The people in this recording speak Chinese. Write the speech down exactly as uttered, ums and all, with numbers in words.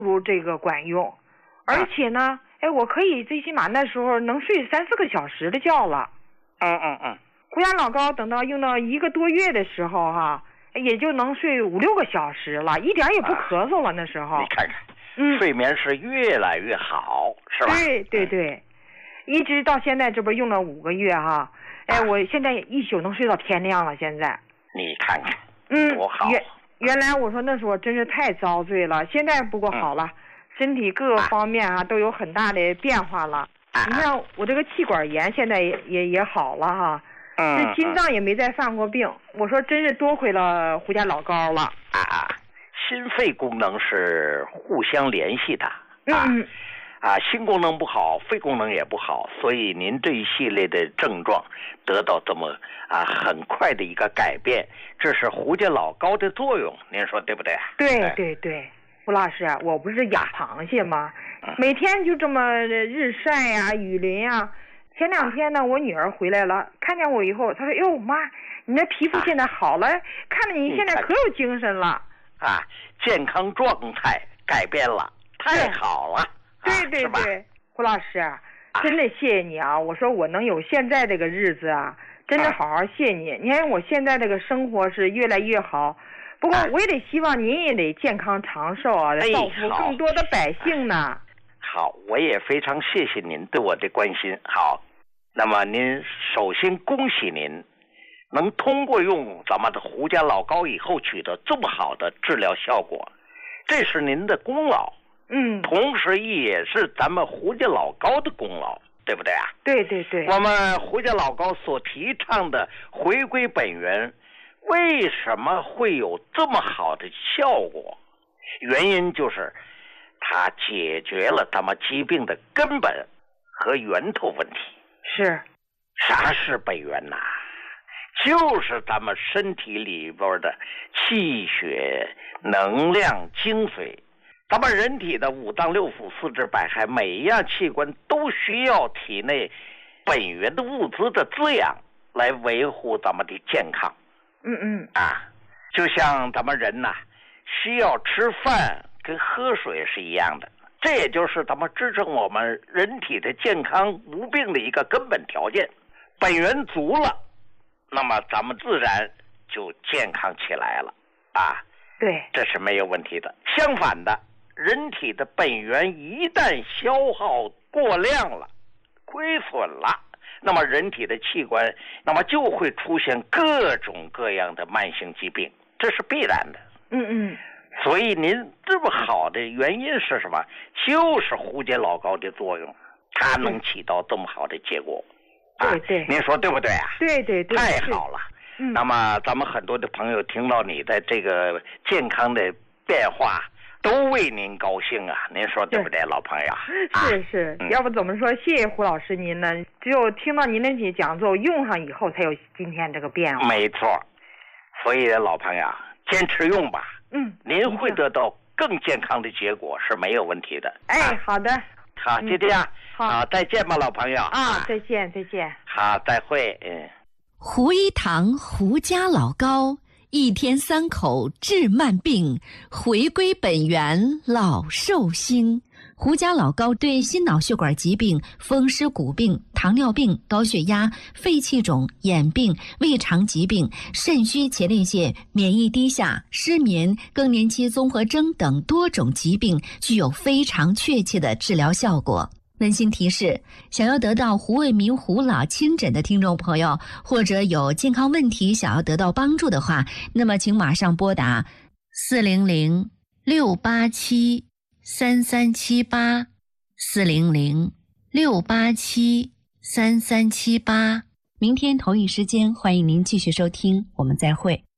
如这个管用，而且呢，啊、哎，我可以最起码那时候能睡三四个小时的觉了。 嗯嗯嗯。 胡家老高等到用到一个多月的时候哈、啊，也就能睡五六个小时了，一点也不咳嗽了、啊、那时候。 你看看，嗯，睡眠是越来越好，是吧？ 对对对，嗯、一直到现在这不用了五个月哈、啊，哎，啊、我现在一宿能睡到天亮了，现在。 你看看， 嗯， 多好。 原原来我说那时候真是太遭罪了，现在不过好了，嗯、身体各个方面啊都有很大的变化了。啊、你看我这个气管炎现在也也也好了哈。 嗯， 这心脏也没再犯过病，我说真是多亏了胡家老高了啊！心肺功能是互相联系的啊， 嗯啊，心功能不好，肺功能也不好，所以您这一系列的症状得到这么啊很快的一个改变，这是胡家老高的作用，您说对不对？ 对对对，胡老师，我不是养螃蟹吗？嗯、每天就这么日晒呀、啊、雨淋啊。前两天呢，我女儿回来了，看见我以后，她说：“哟，妈，你那皮肤现在好了，啊、看着你现在可有精神了啊，健康状态改变了，太好了。” 对对对，胡老师，真的谢谢你啊！我说我能有现在这个日子啊，真的好好谢你。你看我现在这个生活是越来越好，不过我也得希望您也得健康长寿啊，造福更多的百姓呢。 好，我也非常谢谢您对我的关心。好，那么您首先恭喜您能通过用咱们的胡家老高以后取得这么好的治疗效果，这是您的功劳。 嗯， 同时也是咱们胡家老高的功劳，对不对啊？ 对对对。 我们胡家老高所提倡的回归本源，为什么会有这么好的效果？原因就是它解决了咱们疾病的根本和源头问题。 是。 啥是本源呐？就是咱们身体里边的气血、能量、精髓。咱们人体的五脏六腑、四肢百骸，每一样器官都需要体内本源的物资的滋养，来维护咱们的健康。 嗯嗯。 啊，就像咱们人呐、啊，需要吃饭跟喝水是一样的，这也就是咱们支撑我们人体的健康无病的一个根本条件。本源足了，那么咱们自然就健康起来了啊。 对， 这是没有问题的。相反的，人体的本源一旦消耗过量了、亏损了，那么人体的器官那么就会出现各种各样的慢性疾病，这是必然的。 嗯嗯。 所以您这么好的原因是什么？就是胡家老高的作用，它能起到这么好的结果。 对对、 啊，您说对不对啊？ 对对对， 太好了。嗯，那么咱们很多的朋友听到你的这个健康的变化，都为您高兴啊！您说对不对，老朋友？ 是是，啊、要不怎么说谢谢胡老师您呢？只有听到您的讲座用上以后，才有今天这个变化。 没错，所以老朋友坚持用吧。 嗯， 您会得到更健康的结果是没有问题的。 哎，啊、好的。 好，就这样。 好、 啊，再见吧，老朋友。 啊，再见，再见。 好，再会。嗯。 胡一堂胡家老高，一天三口治慢病，回归本源老寿星。胡家老高对心脑血管疾病、风湿骨病、糖尿病、高血压、肺气肿、眼病、胃肠疾病、肾虚前列腺、免疫低下、失眠、更年期综合征等多种疾病具有非常确切的治疗效果。温馨提示：想要得到胡卫民胡老亲诊的听众朋友，或者有健康问题想要得到帮助的话，那么请马上拨打四零零六八七三三七八四零零六八七三三七八。明天同一时间，欢迎您继续收听，我们再会。